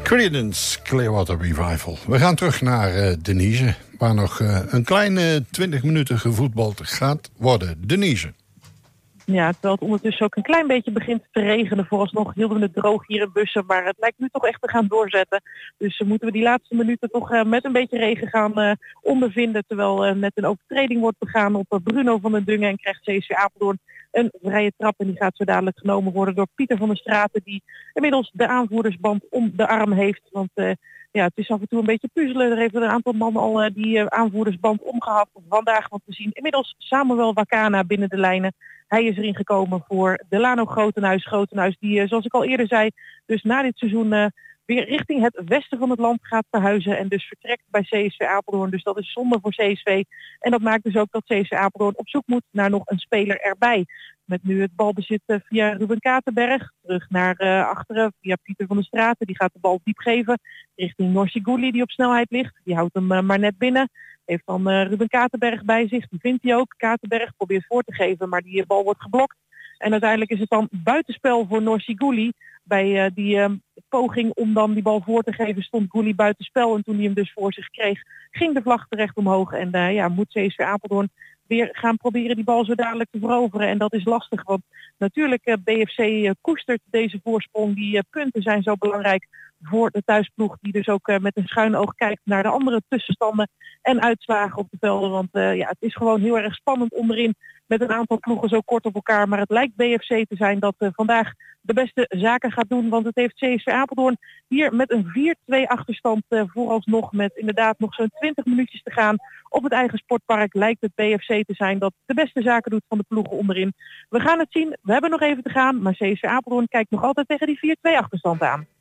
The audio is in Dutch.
Creedence Clearwater Revival. We gaan terug naar Denise, waar nog een kleine 20 minuten gevoetbald gaat worden. Denise. Ja, terwijl het ondertussen ook een klein beetje begint te regenen. Vooralsnog hielden we het droog hier in Bussen, maar het lijkt nu toch echt te gaan doorzetten. Dus moeten we die laatste minuten toch met een beetje regen gaan ondervinden. Terwijl net een overtreding wordt begaan op Bruno van den Dungen en krijgt CSV Apeldoorn een vrije trap. En die gaat zo dadelijk genomen worden door Pieter van der Straten, die inmiddels de aanvoerdersband om de arm heeft. Want het is af en toe een beetje puzzelen. Er heeft een aantal mannen al die aanvoerdersband omgehad vandaag. Want we zien inmiddels Samuel Wakana binnen de lijnen. Hij is erin gekomen voor Delano Grotenhuis. Grotenhuis die, zoals ik al eerder zei, dus na dit seizoen weer richting het westen van het land gaat verhuizen. En dus vertrekt bij CSV Apeldoorn. Dus dat is zonde voor CSV. En dat maakt dus ook dat CSV Apeldoorn op zoek moet naar nog een speler erbij. Met nu het balbezit via Ruben Katenberg. Terug naar achteren via Pieter van der Straten. Die gaat de bal diep geven richting Norsi Gouli die op snelheid ligt. Die houdt hem maar net binnen. Heeft dan Ruben Katenberg bij zich. Die vindt hij ook. Katenberg probeert voor te geven, maar die bal wordt geblokt. En uiteindelijk is het dan buitenspel voor Norsi Gouli. Bij die poging om dan die bal voor te geven stond Gouli buitenspel. En toen hij hem dus voor zich kreeg, ging de vlag terecht omhoog. En moet CSV Apeldoorn weer gaan proberen die bal zo dadelijk te veroveren. En dat is lastig, want natuurlijk BFC koestert deze voorsprong. Die punten zijn zo belangrijk voor de thuisploeg, die dus ook met een schuin oog kijkt naar de andere tussenstanden en uitslagen op de velden. Want het is gewoon heel erg spannend onderin met een aantal ploegen zo kort op elkaar. Maar het lijkt BFC te zijn dat vandaag de beste zaken gaat doen. Want het heeft CSV Apeldoorn hier met een 4-2 achterstand vooralsnog met inderdaad nog zo'n 20 minuutjes te gaan. Op het eigen sportpark lijkt het BFC te zijn dat de beste zaken doet van de ploegen onderin. We gaan het zien. We hebben nog even te gaan. Maar CSV Apeldoorn kijkt nog altijd tegen die 4-2 achterstand aan.